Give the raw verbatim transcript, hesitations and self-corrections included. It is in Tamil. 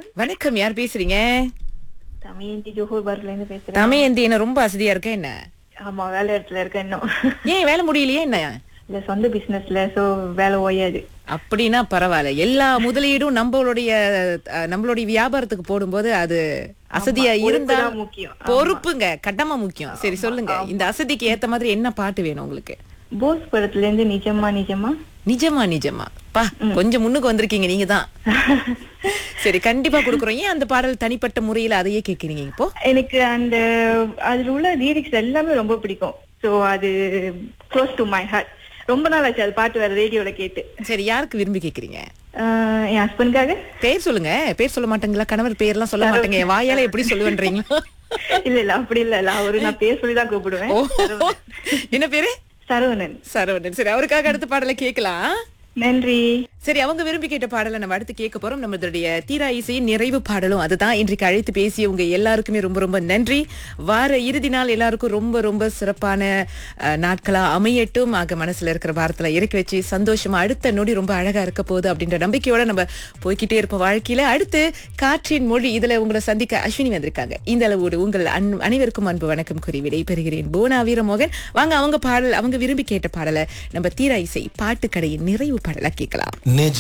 வணக்கம். வணக்கம், யார் பேசுறீங்க? தமயந்தி ஜோஹர் பார்ல இருந்து பேசுறேன். தமயந்தி, என்ன ரொம்ப அசதியா இருக்க என்ன? ஆமா, வேலை இடத்துல இருக்கேன் இன்னும். ஏன் வேலை முடியலையே என்ன? இல்ல, சொந்த பிசினஸ்ல, சோ வேலை ஓயாது. அப்படின்னா பரவாயில்ல. எல்லா முதலீடும் நம்மளுடைய அஹ், நம்மளுடைய வியாபாரத்துக்கு போடும்போது அது அசதியா இருந்தா பொறுப்புதான் முக்கியம். ஆமா. பொறுப்புங்க கட்டமா முக்கியம். சரி சொல்லுங்க, இந்த அசதிக்கு ஏத்த மாதிரி என்ன பாட்டு வேணும் உங்களுக்கு? போஸ் படத்துல இருந்து நிஜமா நிஜமா. நிஜமா நிஜமா பா, கொஞ்சம் முன்னுக்கு வந்திருக்கீங்க நீங்க தான். சரி, கண்டிப்பா கொடுக்குறோம். ஏன் அந்த பாடல் தனிப்பட்ட முறையில அதையே கேக்குறீங்க இப்போ? எனக்கு அந்த அதுல உள்ள லிரிக்ஸ் எல்லாமே ரொம்ப பிடிக்கும். சோ அது க்ளோஸ் டு மை ஹார்ட். ரொம்ப நாள் ஆச்சு அது பாட்டு வேற ரேடியோல கேட்டு. சரி, யாருக்கு விரும்பி கேக்குறீங்க? ஆஹ் என் ஹஸ்பண்டுக்காக. பேர் சொல்லுங்க. பேர் சொல்ல மாட்டீங்களா? கணவர் பேர்லாம் சொல்ல மாட்டேங்க. என் வாயால எப்படி சொல்லுவேன்றீங்களா? இல்ல இல்ல அப்படி இல்ல இல்ல அவரு நான் பேர் சொல்லிதான் கூப்பிடுவேன். ஓ, என்ன பேரு? சரவணன். சரவணன். சரி, அவருக்காக அடுத்த பாடலை கேட்கலாம். நன்றி. சரி, அவங்க விரும்பி கேட்ட பாடலை நம்ம அடுத்து கேட்க போறோம். நம்மளுடைய தீரா இசையின் நிறைவு பாடலும் அதுதான். இன்றைக்கு அழைத்து பேசிய உங்க எல்லாருக்குமே ரொம்ப ரொம்ப நன்றி. வார இறுதி நாள் எல்லாருக்கும் ரொம்ப ரொம்ப சிறப்பான அஹ், நாட்களா அமையட்டும். ஆக மனசுல இருக்கிற பாரத்துல இறக்கி வச்சு சந்தோஷமா அடுத்த நொடி ரொம்ப அழகா இருக்க போகுது அப்படின்ற நம்பிக்கையோட நம்ம போய்கிட்டே இருப்போம் வாழ்க்கையில. அடுத்து காற்றின் மொழி, இதுல உங்களை சந்திக்க அஸ்வினி வந்திருக்காங்க. இந்த அளவோடு உங்கள் அன் அனைவருக்கும் அன்பு வணக்கம் கூறி விடை பெறுகிறேன். போனா வீரமோகன். வாங்க அவங்க பாடல், அவங்க விரும்பி கேட்ட பாடலை நம்ம தீரா இசை பாட்டுக்கடையின் நிறைவு பாடலா கேட்கலாம். நிஜ